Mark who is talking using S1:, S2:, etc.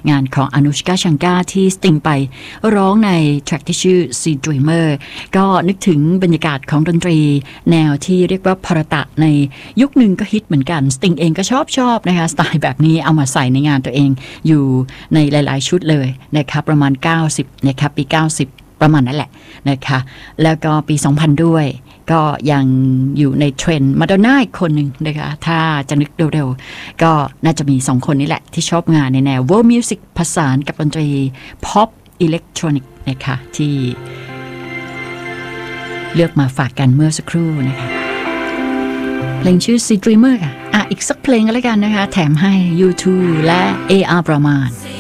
S1: งานของอนุชกาชังกาที่สติงไปร้องในแทร็กที่ชื่อ Sea Dreamer ก็นึกถึงบรรยากาศของดนตรีแนวที่เรียกว่าพรตะในยุคหนึ่งก็ฮิตเหมือนกันสติงเองก็ชอบนะคะสไตล์แบบนี้เอามาใส่ในงานตัวเองอยู่ในหลายๆชุดเลยนะคะประมาณ90นะคะปี90ประมาณนั้นแหละนะคะแล้วก็ปี2000ด้วยก็ยังอยู่ในเทรนด์มาดอนน่าอีกคนหนึ่งนะคะถ้าจะนึกเร็วๆก็น่าจะมี2คนนี้แหละที่ชอบงานในแนว World Music ผสานกับดนตรี Pop Electronic นะคะที่เลือกมาฝากกันเมื่อสักครู่นะคะเพลงชื่อ Sea Dreamer ค่ะอีกสักเพลงก็แล้วกันนะคะแถมให้ U2 และ A.R. ประมาณ